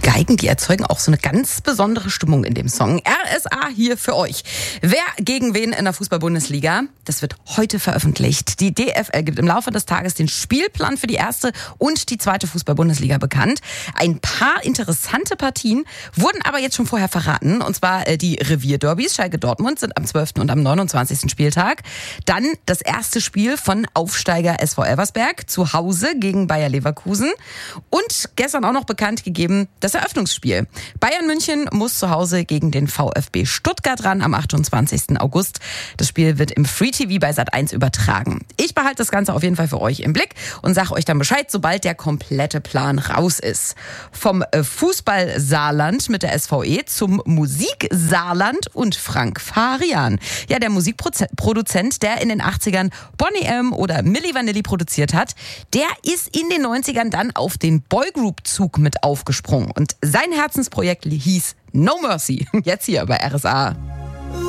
Geigen, die erzeugen auch so eine ganz besondere Stimmung in dem Song. RSA hier für euch. Wer gegen wen in der Fußball-Bundesliga? Das wird heute veröffentlicht. Die DFL gibt im Laufe des Tages den Spielplan für die erste und die zweite Fußball-Bundesliga bekannt. Ein paar interessante Partien wurden aber jetzt schon vorher verraten. Und zwar die Revierderbys. Schalke-Dortmund sind am 12. und am 29. Spieltag. Dann das erste Spiel von Aufsteiger SV Elversberg zu Hause gegen Bayer Leverkusen. Und gestern auch noch bekannt gegeben, das Eröffnungsspiel. Bayern München muss zu Hause gegen den VfB Stuttgart ran am 28. August. Das Spiel wird im Free TV bei Sat1 übertragen. Ich behalte das Ganze auf jeden Fall für euch im Blick und sage euch dann Bescheid, sobald der komplette Plan raus ist. Vom Fußball-Saarland mit der SVE zum Musik-Saarland und Frank Farian. Ja, der Musikproduzent, der in den 80ern Boney M. oder Milli Vanilli produziert hat, der ist in den 90ern dann auf den Boygroup-Zug mit aufgesprungen. Und sein Herzensprojekt hieß No Mercy. Jetzt hier bei RSA.